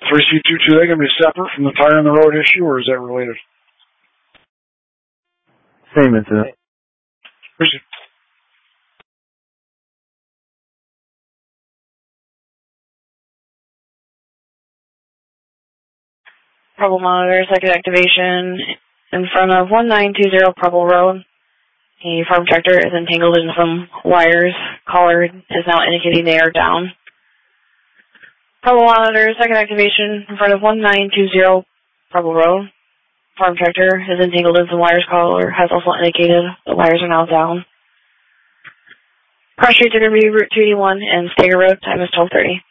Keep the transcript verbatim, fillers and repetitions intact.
three C two two A going to be separate from the tire on the road issue, or is that related? Same incident. Appreciate it. Preble monitor, second activation in front of one nine two zero Preble Road. The farm tractor is entangled in some wires. Caller is now indicating they are down. Preble monitor, second activation in front of one nine two zero Preble Road. Farm tractor is entangled in some wires. Caller has also indicated the wires are now down. Cross streets are going to be Route two eighty-one and Stager Road. Time is twelve thirty.